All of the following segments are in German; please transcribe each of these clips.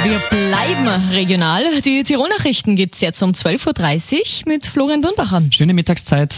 Wir bleiben regional. Die Tirol-Nachrichten gibt es jetzt um 12.30 Uhr mit Florian Birnbacher. Schöne Mittagszeit.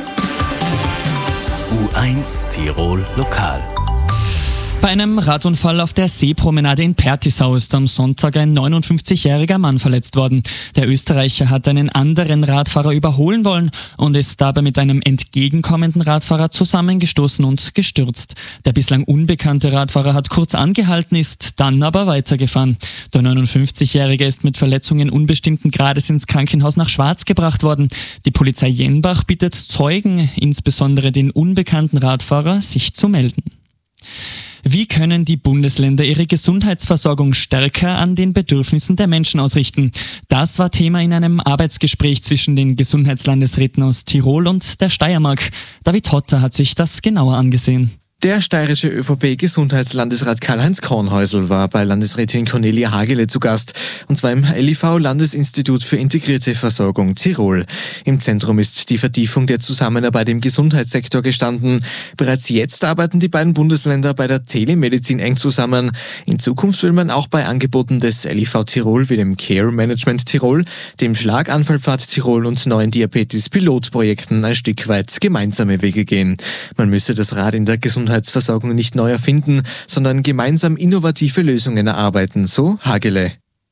U1 Tirol Lokal. Bei einem Radunfall auf der Seepromenade in Pertisau ist am Sonntag ein 59-jähriger Mann verletzt worden. Der Österreicher hat einen anderen Radfahrer überholen wollen und ist dabei mit einem entgegenkommenden Radfahrer zusammengestoßen und gestürzt. Der bislang unbekannte Radfahrer hat kurz angehalten, ist dann aber weitergefahren. Der 59-jährige ist mit Verletzungen unbestimmten Grades ins Krankenhaus nach Schwarz gebracht worden. Die Polizei Jenbach bittet Zeugen, insbesondere den unbekannten Radfahrer, sich zu melden. Wie können die Bundesländer ihre Gesundheitsversorgung stärker an den Bedürfnissen der Menschen ausrichten? Das war Thema in einem Arbeitsgespräch zwischen den Gesundheitslandesräten aus Tirol und der Steiermark. David Hotter hat sich das genauer angesehen. Der steirische ÖVP-Gesundheitslandesrat Karl-Heinz Kornhäusl war bei Landesrätin Cornelia Hagele zu Gast, und zwar im LIV-Landesinstitut für integrierte Versorgung Tirol. Im Zentrum ist die Vertiefung der Zusammenarbeit im Gesundheitssektor gestanden. Bereits jetzt arbeiten die beiden Bundesländer bei der Telemedizin eng zusammen. In Zukunft will man auch bei Angeboten des LIV Tirol wie dem Care Management Tirol, dem Schlaganfallpfad Tirol und neuen Diabetes-Pilotprojekten ein Stück weit gemeinsame Wege gehen. Man müsse das Rad in der Gesundheitsversorgung nicht neu erfinden, sondern gemeinsam innovative Lösungen erarbeiten, so Hagele.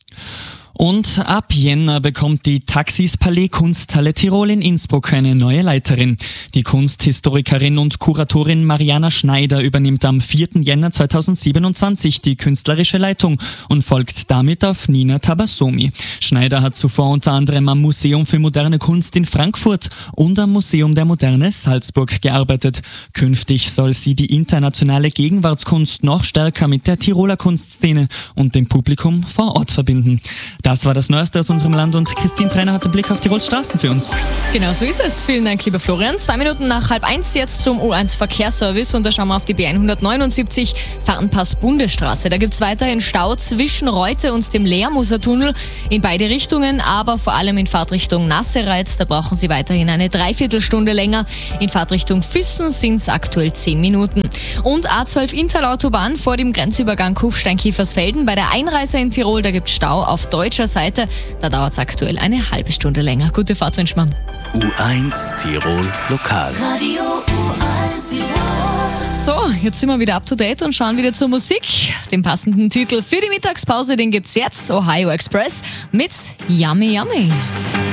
Und ab Jänner bekommt die Taxis Palais Kunsthalle Tirol in Innsbruck eine neue Leiterin. Die Kunsthistorikerin und Kuratorin Mariana Schneider übernimmt am 4. Jänner 2027 die künstlerische Leitung und folgt damit auf Nina Tabassomi. Schneider hat zuvor unter anderem am Museum für moderne Kunst in Frankfurt und am Museum der Moderne Salzburg gearbeitet. Künftig soll sie die internationale Gegenwartskunst noch stärker mit der Tiroler Kunstszene und dem Publikum vor Ort verbinden. Das war das Neueste aus unserem Land und Christine Trainer hat den Blick auf Tirols Straßen für uns. Genau so ist es. Vielen Dank, lieber Florian. 2 Minuten nach 12:30 jetzt zum U1 Verkehrsservice und da schauen wir auf die B179 Fahrenpass Bundesstraße. Da gibt es weiterhin Stau zwischen Reute und dem Leermoser Tunnel in beide Richtungen, aber vor allem in Fahrtrichtung Nassereit. Da brauchen Sie weiterhin eine Dreiviertelstunde länger. In Fahrtrichtung Füssen sind es aktuell 10 Minuten. Und A12 Interlautobahn vor dem Grenzübergang Kufstein-Kiefersfelden. Bei der Einreise in Tirol, da gibt es Stau auf deutscher Seite. Da dauert es aktuell eine halbe Stunde länger. Gute Fahrt wünschen wir. U1 Tirol Lokal. Radio U1 Tirol. So, jetzt sind wir wieder up to date und schauen wieder zur Musik. Den passenden Titel für die Mittagspause, den gibt's jetzt. Ohio Express mit Yummy Yummy.